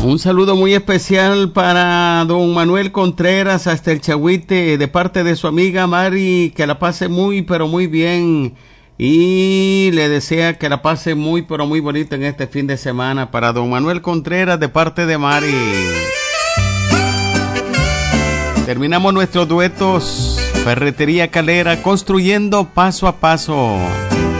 Un saludo muy especial para don Manuel Contreras hasta el Chagüite de parte de su amiga Mari, que la pase muy pero muy bien y le desea que la pase muy pero muy bonito en este fin de semana para don Manuel Contreras de parte de Mari. Terminamos nuestros duetos Ferretería Calera, construyendo paso a paso.